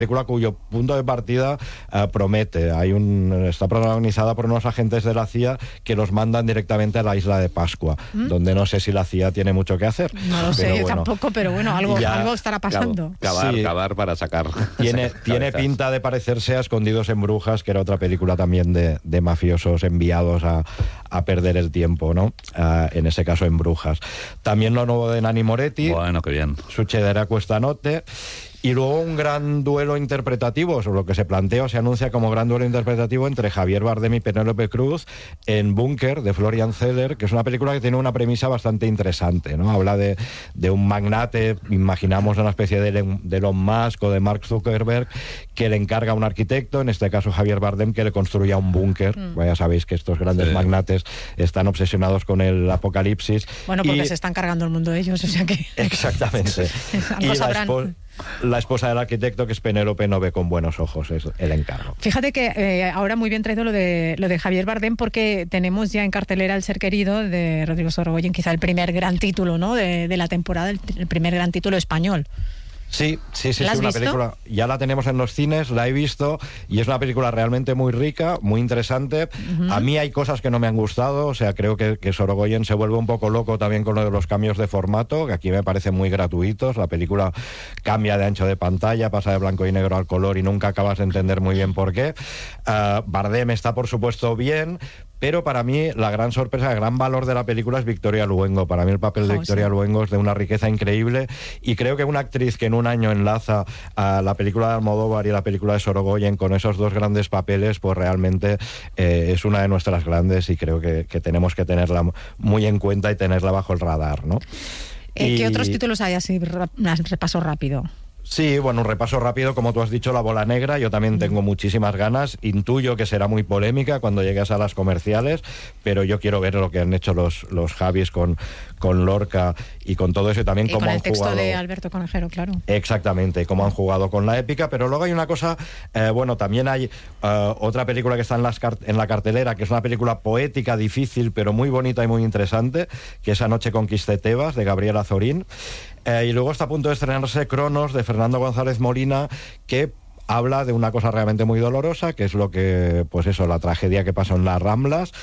película cuyo punto de partida promete. Está protagonizada por unos agentes de la CIA que los mandan directamente a la isla de Pascua, donde no sé si la CIA tiene mucho que hacer. No lo sé, yo tampoco, pero bueno, algo estará pasando. Cavar para sacar. Tiene pinta de parecerse a Escondidos en Brujas, que era otra película también de mafiosos enviados a perder el tiempo, ¿no? En ese caso en Brujas. También lo nuevo de Nanni Moretti. Bueno, qué bien. Succederà questa notte. Y luego un gran duelo interpretativo, sobre lo que se plantea o se anuncia como gran duelo interpretativo entre Javier Bardem y Penélope Cruz en Bunker, de Florian Zeller, que es una película que tiene una premisa bastante interesante, ¿no? Habla de un magnate, imaginamos una especie de Elon Musk o de Mark Zuckerberg, que le encarga a un arquitecto, en este caso Javier Bardem, que le construya un búnker. Ya sabéis que estos grandes magnates están obsesionados con el apocalipsis. Bueno, porque se están cargando el mundo ellos, o sea que... Exactamente. Y la esposa del arquitecto, que es Penélope, no ve con buenos ojos el encargo. Fíjate que ahora muy bien traído lo de Javier Bardem, porque tenemos ya en cartelera El ser querido de Rodrigo Sorogoyen, quizá el primer gran título, ¿no?, de la temporada, el primer gran título español. Sí, una película, ya la tenemos en los cines, la he visto y es una película realmente muy rica, muy interesante. A mí hay cosas que no me han gustado, o sea, creo que Sorogoyen se vuelve un poco loco también con lo de los cambios de formato, que aquí me parecen muy gratuitos. La película cambia de ancho de pantalla, pasa de blanco y negro al color y nunca acabas de entender muy bien por qué. Bardem está, por supuesto, bien, pero para mí la gran sorpresa, el gran valor de la película es Victoria Luengo. Para mí el papel de Victoria Luengo es de una riqueza increíble y creo que una actriz que en un año enlaza a la película de Almodóvar y la película de Sorogoyen con esos dos grandes papeles, pues realmente es una de nuestras grandes y creo que tenemos que tenerla muy en cuenta y tenerla bajo el radar, ¿no? ¿Qué otros títulos hay así? Repaso rápido. Sí, bueno, un repaso rápido, como tú has dicho, La bola negra, yo también tengo muchísimas ganas, intuyo que será muy polémica cuando llegues a las comerciales, pero yo quiero ver lo que han hecho los Javis con Lorca y con todo eso, y también cómo han jugado... con el texto de Alberto Conejero, claro. Exactamente, cómo han jugado con la épica, pero luego hay una cosa, también hay otra película que está en la cartelera, que es una película poética, difícil, pero muy bonita y muy interesante, que es Anoche conquisté Tebas, de Gabriela Zorín. Y luego está a punto de estrenarse Cronos, de Fernando González Molina, que habla de una cosa realmente muy dolorosa, que es lo que, pues eso, la tragedia que pasó en las Ramblas,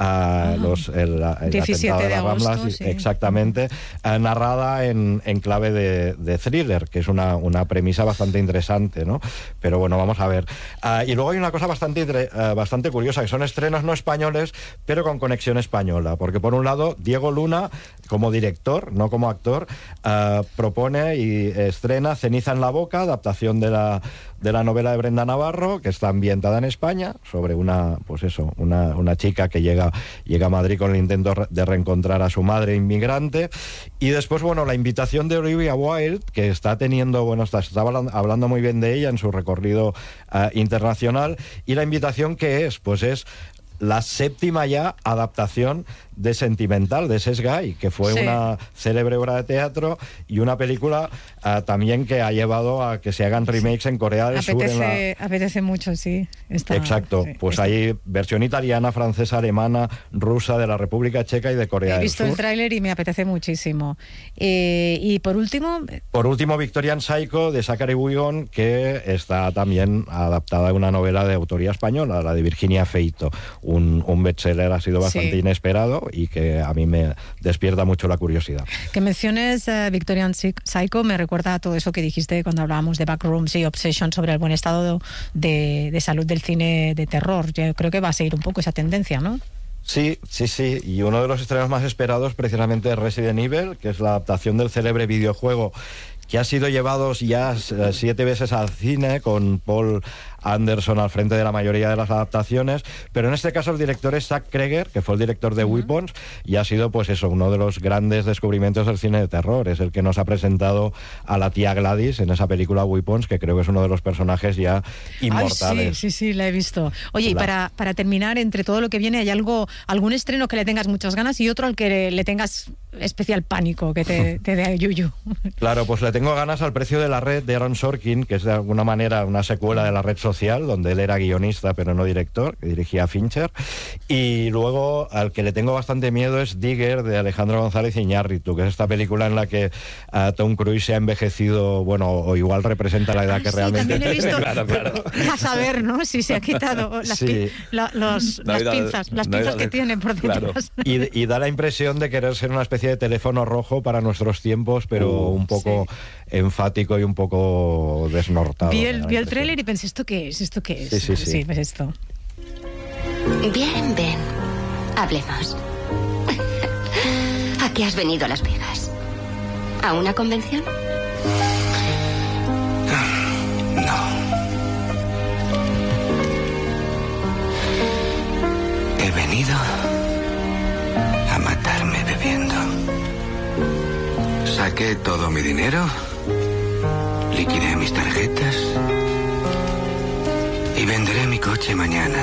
el 17 de las agosto, Ramblas, sí. Exactamente, narrada en clave de thriller, que es una premisa bastante interesante, ¿no? Pero bueno, vamos a ver. Y luego hay una cosa bastante curiosa, que son estrenos no españoles, pero con conexión española, porque por un lado, Diego Luna, como director, no como actor, propone y estrena Ceniza en la boca, adaptación de la novela de Brenda Navarro, que está ambientada en España, sobre una chica que llega a Madrid con el intento de reencontrar a su madre inmigrante. Y después, la invitación de Olivia Wilde, que está hablando muy bien de ella en su recorrido internacional, y la invitación que es la séptima ya adaptación de Sentimental, de Sesgay, que fue una célebre obra de teatro y una película también que ha llevado a que se hagan remakes en Corea del Sur. Apetece mucho, sí. Exacto, hay versión italiana, francesa, alemana, rusa, de la República Checa y de Corea del Sur. He visto el tráiler y me apetece muchísimo. Y por último... Victorian Psycho, de Zachary Guigon, que está también adaptada a una novela de autoría española, la de Virginia Feito. Un bestseller, ha sido bastante inesperado y que a mí me despierta mucho la curiosidad. Que menciones Victorian Psycho me recuerda a todo eso que dijiste cuando hablábamos de Backrooms y Obsession sobre el buen estado de salud del cine de terror. Yo creo que va a seguir un poco esa tendencia, ¿no? Sí, y uno de los estrenos más esperados precisamente es Resident Evil, que es la adaptación del célebre videojuego que ha sido llevado ya 7 veces al cine, con Paul Anderson al frente de la mayoría de las adaptaciones, pero en este caso el director es Zach Kreger, que fue el director de Weapons, y ha sido uno de los grandes descubrimientos del cine de terror. Es el que nos ha presentado a la tía Gladys en esa película Weapons, que creo que es uno de los personajes ya inmortales. Sí, la he visto. Oye, y para terminar, entre todo lo que viene, ¿hay algún estreno que le tengas muchas ganas y otro al que le tengas especial pánico que te da yuyu. Claro, pues le tengo ganas al Precio de la Red de Aaron Sorkin, que es de alguna manera una secuela de La Red Social, donde él era guionista pero no director, que dirigía a Fincher. Y luego al que le tengo bastante miedo es Digger, de Alejandro González Iñárritu, que es esta película en la que Tom Cruise se ha envejecido, bueno, o igual representa la edad que realmente también he visto, claro. A saber, ¿no? Si se ha quitado las pinzas que tiene por detrás. Claro. Y da la impresión de querer ser una especie de teléfono rojo para nuestros tiempos, pero un poco enfático y un poco desnortado. Vi el tráiler y pensé, ¿esto qué es? ¿Esto qué es? Sí, pues esto. Bien, ven. Hablemos. ¿A qué has venido a Las Vegas? ¿A una convención? No. He venido a matarme bebiendo. Saqué todo mi dinero, liquidé mis tarjetas y venderé mi coche mañana.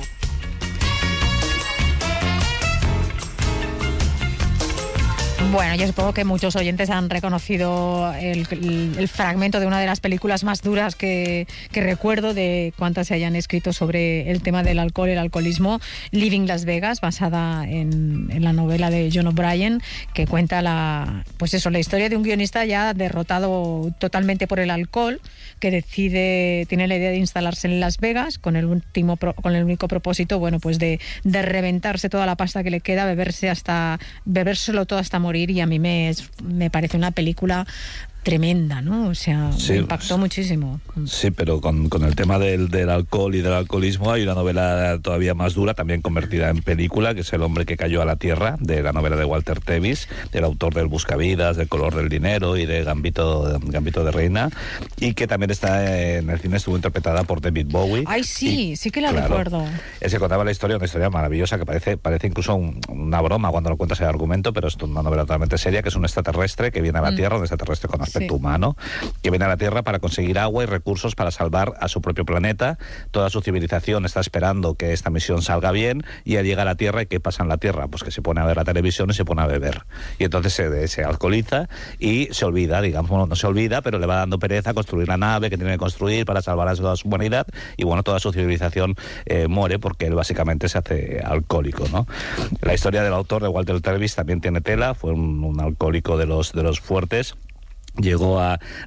Bueno, yo supongo que muchos oyentes han reconocido el fragmento de una de las películas más duras que recuerdo, de cuántas se hayan escrito sobre el tema del alcohol y el alcoholismo, Leaving Las Vegas, basada en la novela de John O'Brien, que cuenta la historia de un guionista ya derrotado totalmente por el alcohol, que tiene la idea de instalarse en Las Vegas con el único propósito, de reventarse toda la pasta que le queda, bebérselo todo hasta morir. Y a mí me parece una película tremenda, ¿no? O sea, me impactó muchísimo. Sí, pero con el tema del alcohol y del alcoholismo hay una novela todavía más dura, también convertida en película, que es El hombre que cayó a la tierra, de la novela de Walter Tevis, del autor del Buscavidas, del Color del dinero y de Gambito de Reina, y que también está en el cine, estuvo interpretada por David Bowie. Ay, sí que la recuerdo. Él se contaba una historia maravillosa que parece incluso una broma cuando lo cuentas el argumento, pero es una novela totalmente seria, que es un extraterrestre que viene a la Tierra, un extraterrestre con aspecto humano, que viene a la Tierra para conseguir agua y recursos para salvar a su propio planeta. Toda su civilización está esperando que esta misión salga bien, y al llegar a la Tierra, ¿y qué pasa en la Tierra? Pues que se pone a ver la televisión y se pone a beber. Y entonces se alcoholiza y se olvida, no se olvida, pero le va dando pereza construir la nave que tiene que construir para salvar a toda su humanidad, y toda su civilización muere porque él básicamente se hace alcohólico, ¿no? La historia del autor, de Walter Tevis, también tiene tela. Fue un alcohólico de los fuertes. Llegó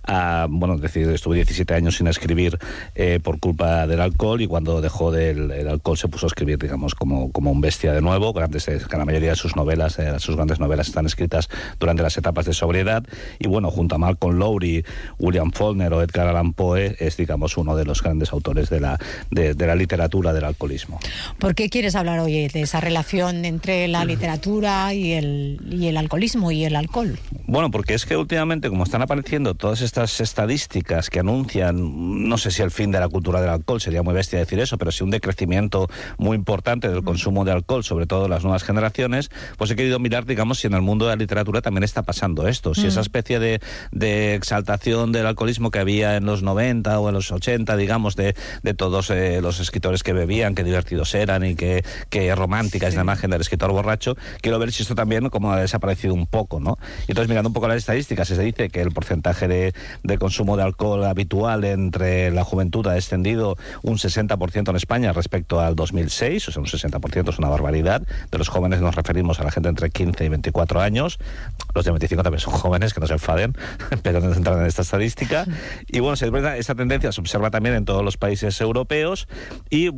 estuvo 17 años sin escribir por culpa del alcohol, y cuando dejó el alcohol se puso a escribir, como un bestia de nuevo. Que la mayoría de sus novelas, sus grandes novelas, están escritas durante las etapas de sobriedad, y junto a Malcolm Lowry, William Faulkner o Edgar Allan Poe, es uno de los grandes autores de la literatura del alcoholismo. ¿Por qué quieres hablar hoy de esa relación entre la literatura y el alcoholismo y el alcohol? Bueno, porque es que últimamente, como están apareciendo todas estas estadísticas que anuncian, no sé si el fin de la cultura del alcohol, sería muy bestia decir eso, pero sí un decrecimiento muy importante del consumo de alcohol, sobre todo en las nuevas generaciones, pues he querido mirar, si en el mundo de la literatura también está pasando esto. Si esa especie de exaltación del alcoholismo que había en los 90 o en los 80, de todos los escritores que bebían, qué divertidos eran y qué romántica es la imagen del escritor borracho, quiero ver si esto también como ha desaparecido un poco, ¿no? Y entonces, mirando un poco las estadísticas, se dice que el porcentaje de consumo de alcohol habitual entre la juventud ha descendido un 60% en España respecto al 2006, o sea, un 60% es una barbaridad. De los jóvenes nos referimos a la gente entre 15 y 24 años. Los de 25 también son jóvenes, que no se enfaden, pero no entran en esta estadística. Y esta tendencia se observa también en todos los países europeos, y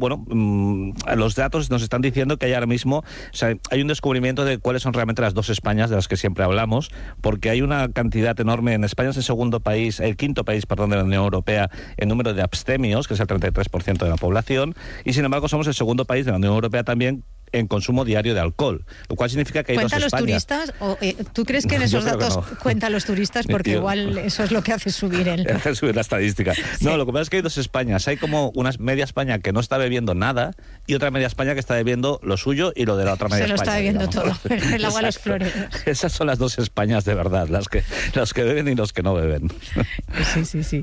los datos nos están diciendo que hay ahora mismo, hay un descubrimiento de cuáles son realmente las dos Españas de las que siempre hablamos, porque hay una cantidad enorme. En España es el quinto país de la Unión Europea en número de abstemios, que es el 33% de la población, y sin embargo somos el segundo país de la Unión Europea también en consumo diario de alcohol, lo cual significa que hay dos Españas. ¿Cuentan los turistas? ¿Tú crees que en esos datos cuentan los turistas? Porque igual eso es lo que hace subir la estadística. Sí. No, lo que pasa es que hay dos Españas. Hay como una media España que no está bebiendo nada, y otra media España que está bebiendo lo suyo y lo de la otra media España. Se lo está bebiendo todo, el agua a los floreros. Esas son las dos Españas de verdad, los que beben y los que no beben. Sí.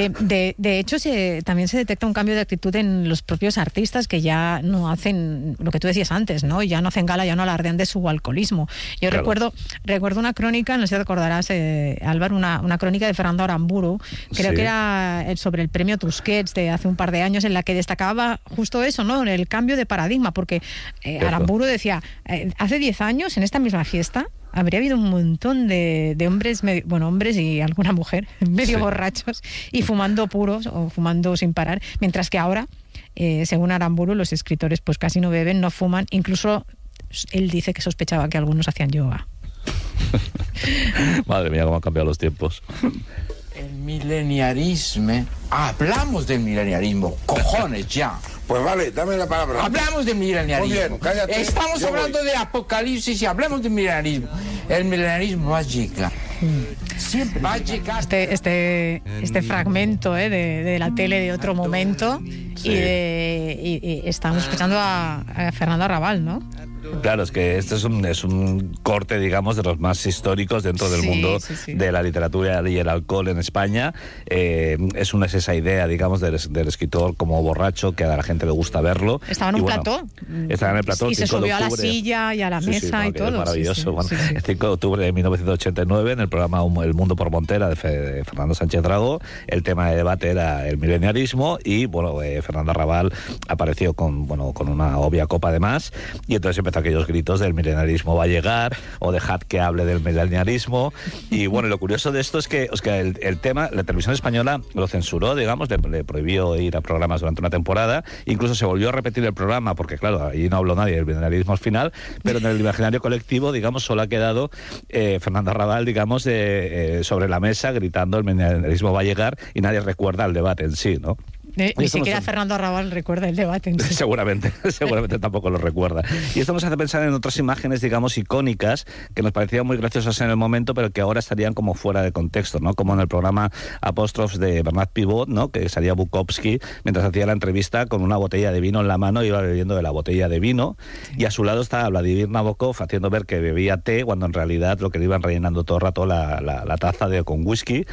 De hecho, también se detecta un cambio de actitud en los propios artistas, que ya no hacen lo que tú decías, meses antes, ¿no? Y ya no hacen gala, ya no alardean de su alcoholismo. Yo recuerdo una crónica, no sé si te acordarás, Álvaro, una crónica de Fernando Aramburu, creo que era sobre el premio Tusquets de hace un par de años, en la que destacaba justo eso, ¿no? El cambio de paradigma, porque Aramburu decía, hace 10 años, en esta misma fiesta, habría habido un montón de hombres, hombres y alguna mujer, medio borrachos y fumando puros o fumando sin parar, mientras que ahora, según Aramburu, los escritores pues casi no beben, no fuman, incluso él dice que sospechaba que algunos hacían yoga. Madre mía, cómo han cambiado los tiempos. El mileniarismo. Hablamos del mileniarismo. Cojones, ya. Pues vale, dame la palabra. Hablamos del mileniarismo. Muy bien, cállate. Estamos hablando de apocalipsis y hablemos del mileniarismo. El mileniarismo va a llegar. Siempre va a llegar. Este fragmento de la tele de otro momento y estamos escuchando a Fernando Arrabal, ¿no? Claro, es que este es un corte, digamos, de los más históricos dentro del mundo de la literatura y el alcohol en España. Es esa idea, digamos, del escritor como borracho, que a la gente le gusta verlo. Estaba en un plató. Estaba en el plató. Y se subió a la silla y a la mesa y todo. Es maravilloso. El 5 de octubre de 1989, en el programa El Mundo por Montera de Fernando Sánchez Dragó, el tema de debate era el mileniarismo y, Fernando Arrabal apareció con una obvia copa de más y entonces empezó aquellos gritos del milenarismo va a llegar, o dejad que hable del milenarismo. Y lo curioso de esto es que el tema, la televisión española lo censuró, digamos, le prohibió ir a programas durante una temporada, incluso se volvió a repetir el programa, porque claro, ahí no habló nadie del milenarismo al final, pero en el imaginario colectivo, digamos, solo ha quedado Fernando Arrabal, digamos, sobre la mesa gritando el milenarismo va a llegar, y nadie recuerda el debate en sí, ¿no? Ni siquiera Fernando Arrabal recuerda el debate. Seguramente tampoco lo recuerda. Y esto nos hace pensar en otras imágenes, digamos, icónicas, que nos parecían muy graciosas en el momento, pero que ahora estarían como fuera de contexto, ¿no? Como en el programa Apóstrofs de Bernat Pivot, ¿no? Que salía Bukowski mientras hacía la entrevista con una botella de vino en la mano, iba bebiendo de la botella de vino, y a su lado estaba Vladimir Nabokov haciendo ver que bebía té, cuando en realidad lo que le iban rellenando todo el rato la taza con whisky.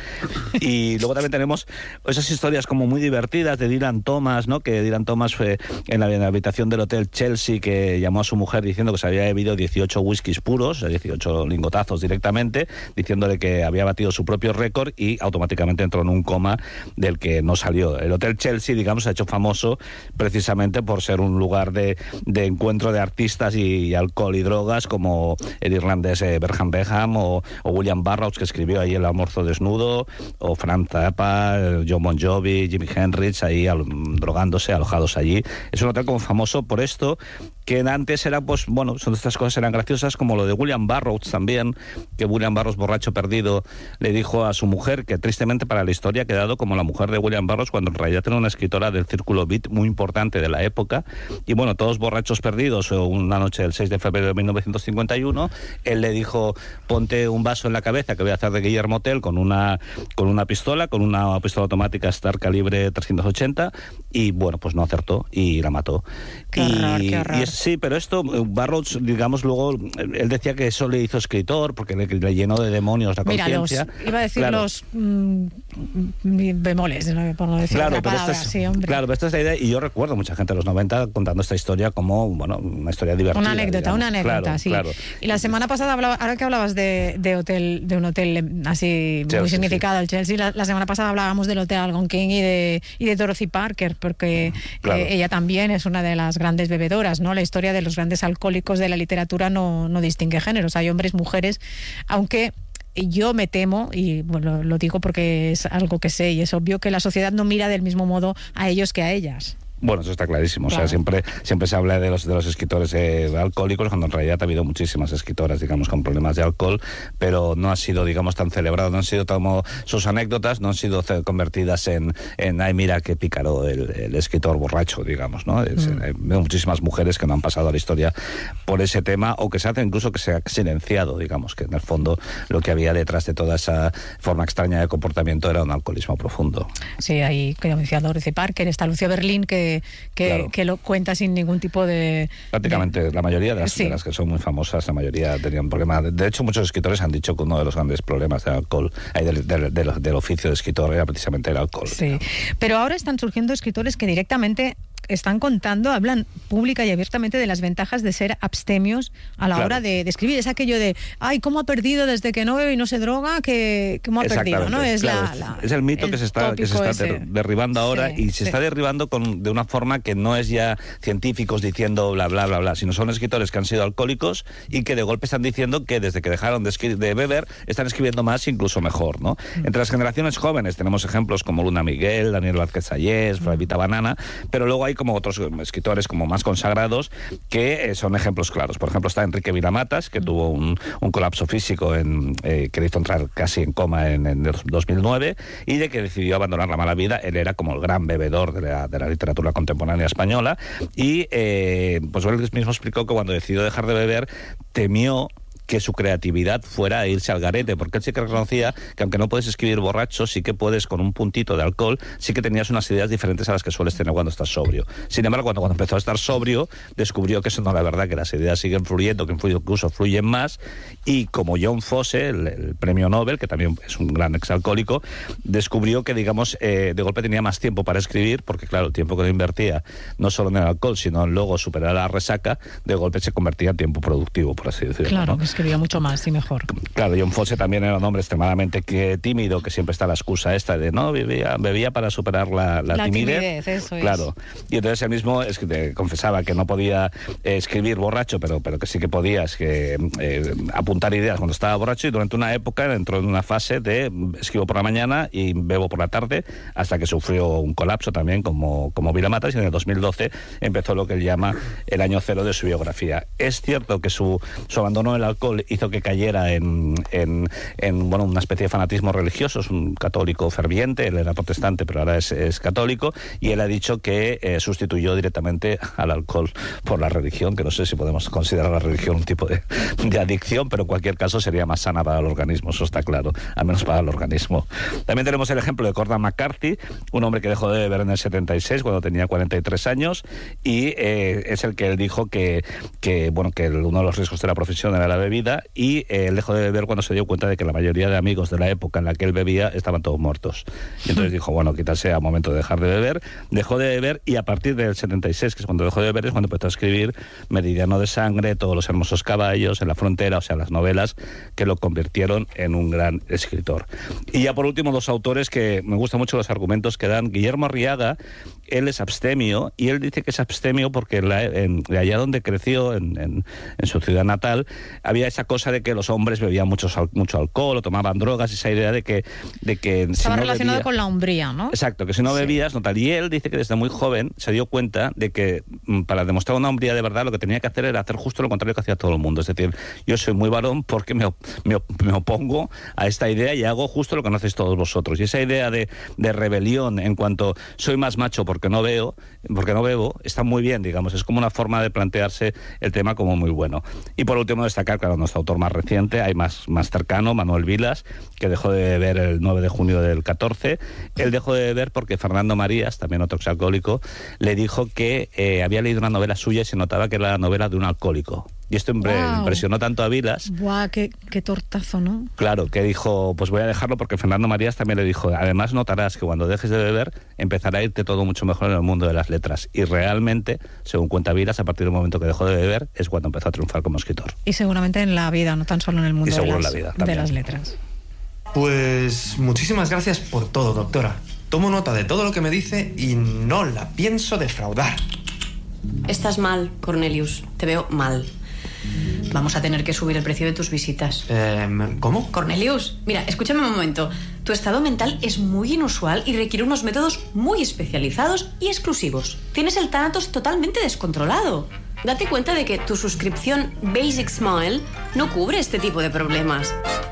Y luego también tenemos esas historias como muy divertidas de Dylan Thomas, ¿no? Que Dylan Thomas fue en la habitación del Hotel Chelsea, que llamó a su mujer diciendo que se había bebido 18 whiskies puros, 18 lingotazos directamente, diciéndole que había batido su propio récord, y automáticamente entró en un coma del que no salió. El Hotel Chelsea, digamos, se ha hecho famoso precisamente por ser un lugar de encuentro de artistas y alcohol y drogas, como el irlandés Berhan Beham o William Burroughs, que escribió ahí El almuerzo desnudo, o Frank Zappa, John Bon Jovi, Jimi Hendrix, ahí drogándose, alojados allí. Es un hotel como famoso por esto, que antes era, son estas cosas eran graciosas, como lo de William Burroughs también, que William Burroughs, borracho perdido, le dijo a su mujer, que tristemente para la historia ha quedado como la mujer de William Burroughs, cuando en realidad era una escritora del círculo beat muy importante de la época, y todos borrachos perdidos, una noche del 6 de febrero de 1951, él le dijo, ponte un vaso en la cabeza que voy a hacer de Guillermo Tell con una pistola automática Star calibre 380, y no acertó y la mató. Qué horror. Sí, pero esto, Burroughs, digamos, luego, él decía que eso le hizo escritor, porque le llenó de demonios la conciencia. Iba a decir los bemoles, por no decir otra palabra. Claro, pero esta es la idea, y yo recuerdo mucha gente de los 90 contando esta historia como, una historia divertida. Una anécdota, sí. Claro. Y la semana pasada, ahora que hablabas de un hotel así Chelsea, muy significado, el Chelsea, la semana pasada hablábamos del Hotel Algonquin y de Dorothy Parker, porque ella también es una de las grandes bebedoras, ¿no? La historia de los grandes alcohólicos de la literatura no distingue géneros, hay hombres, mujeres, aunque yo me temo, y lo digo porque es algo que sé y es obvio, que la sociedad no mira del mismo modo a ellos que a ellas. Bueno, eso está clarísimo. Claro. O sea, siempre se habla de los escritores alcohólicos, cuando en realidad ha habido muchísimas escritoras, digamos, con problemas de alcohol, pero no ha sido, digamos, tan celebrado, no han sido como sus anécdotas, no han sido convertidas en ay, mira qué pícaro el escritor borracho, digamos, ¿no? Hay muchísimas mujeres que no han pasado a la historia por ese tema, o que se hace incluso que se ha silenciado, digamos, que en el fondo lo que había detrás de toda esa forma extraña de comportamiento era un alcoholismo profundo. Sí, ahí, como decía Dorothy Parker, está Lucia Berlín, que lo cuenta sin ningún tipo de... Prácticamente la mayoría de las que son muy famosas, la mayoría tenían problemas. De hecho, muchos escritores han dicho que uno de los grandes problemas del alcohol, del oficio de escritor, era precisamente el alcohol. Sí, pero ahora están surgiendo escritores que directamente están contando, hablan pública y abiertamente de las ventajas de ser abstemios a la hora de escribir. Es aquello de, ay, ¿cómo ha perdido desde que no bebe y no se droga? ¿Cómo ha perdido? ¿No? Es, es el mito que se está derribando ahora, y se está derribando de una forma que no es ya científicos diciendo bla, bla, bla, bla, sino son escritores que han sido alcohólicos y que de golpe están diciendo que desde que dejaron de beber están escribiendo más, incluso mejor, ¿no? Entre las generaciones jóvenes tenemos ejemplos como Luna Miguel, Daniel Vázquez Sayés, Flavita Banana, pero luego hay como otros escritores como más consagrados que son ejemplos claros. Por ejemplo, está Enrique Vilamatas, que tuvo un colapso físico que le hizo entrar casi en coma en 2009, y de que decidió abandonar la mala vida. Él era como el gran bebedor de la literatura contemporánea española, y pues él mismo explicó que cuando decidió dejar de beber temió que su creatividad fuera a irse al garete, porque él sí que reconocía que aunque no puedes escribir borracho, sí que puedes con un puntito de alcohol, sí que tenías unas ideas diferentes a las que sueles tener cuando estás sobrio. Sin embargo, cuando empezó a estar sobrio, descubrió que eso no era verdad, que las ideas siguen fluyendo, que incluso fluyen más, y como John Fosse, el premio Nobel, que también es un gran exalcohólico, descubrió que, digamos, de golpe tenía más tiempo para escribir, porque claro, el tiempo que lo invertía no solo en el alcohol, sino en luego superar la resaca, de golpe se convertía en tiempo productivo, por así decirlo. Claro, ¿no? Escribía mucho más y mejor. Claro, John Fosse también era un hombre extremadamente tímido, que siempre está la excusa esta de no, bebía para superar la timidez. Eso claro. Es. Y entonces él mismo confesaba que no podía escribir borracho, pero que sí que podía apuntar ideas cuando estaba borracho, y durante una época entró en una fase de escribo por la mañana y bebo por la tarde, hasta que sufrió un colapso también como Vilamatas, y en el 2012 empezó lo que él llama el año cero de su biografía. Es cierto que su abandono del alcohol hizo que cayera en una especie de fanatismo religioso. Es un católico ferviente, él era protestante pero ahora es católico, y él ha dicho que sustituyó directamente al alcohol por la religión, que no sé si podemos considerar la religión un tipo de adicción, pero en cualquier caso sería más sana para el organismo, eso está claro, al menos para el organismo. También tenemos el ejemplo de Cormac McCarthy, un hombre que dejó de beber en el 76 cuando tenía 43 años, y es el que él dijo que uno de los riesgos de la profesión era la bebida, y él dejó de beber cuando se dio cuenta de que la mayoría de amigos de la época en la que él bebía estaban todos muertos. Y entonces dijo, bueno, quizás sea momento de dejar de beber. Dejó de beber, y a partir del 76, que es cuando dejó de beber, es cuando empezó a escribir Meridiano de Sangre, Todos los hermosos caballos, En la frontera, o sea, las novelas que lo convirtieron en un gran escritor. Y ya por último, dos autores que me gustan mucho los argumentos que dan. Guillermo Arriaga, él es abstemio, y él dice que es abstemio porque de allá donde creció, en su ciudad natal, había esa cosa de que los hombres bebían mucho alcohol o tomaban drogas, esa idea de que estaba si no relacionado bebía, con la hombría, ¿no? Exacto, que si no bebías, no tal. Y él dice que desde muy joven se dio cuenta de que para demostrar una hombría de verdad lo que tenía que hacer era hacer justo lo contrario que hacía todo el mundo. Es decir, yo soy muy varón porque me opongo a esta idea y hago justo lo que no hacéis todos vosotros. Y esa idea de rebelión en cuanto soy más macho porque no bebo, está muy bien, digamos. Es como una forma de plantearse el tema como muy bueno. Y por último destacar, claro, nuestro autor más reciente, hay más cercano, Manuel Vilas, que dejó de beber el 9 de junio del 14. Él dejó de beber porque Fernando Marías, también otro exalcohólico, le dijo que había leído una novela suya y se notaba que era la novela de un alcohólico. Y esto impresionó tanto a Vilas. ¡Buah, qué tortazo!, ¿no? Claro, que dijo, pues voy a dejarlo, porque Fernando Marías también le dijo, además notarás que cuando dejes de beber empezará a irte todo mucho mejor en el mundo de las letras. Y realmente, según cuenta Vilas, a partir del momento que dejó de beber es cuando empezó a triunfar como escritor. Y seguramente en la vida, no tan solo en el mundo de las letras. Pues muchísimas gracias por todo, doctora. Tomo nota de todo lo que me dice y no la pienso defraudar. Estás mal, Cornelius. Te veo mal. Vamos a tener que subir el precio de tus visitas. ¿Cómo? Cornelius, mira, escúchame un momento. Tu estado mental es muy inusual y requiere unos métodos muy especializados y exclusivos. Tienes el Thanatos totalmente descontrolado. Date cuenta de que tu suscripción Basic Smile no cubre este tipo de problemas.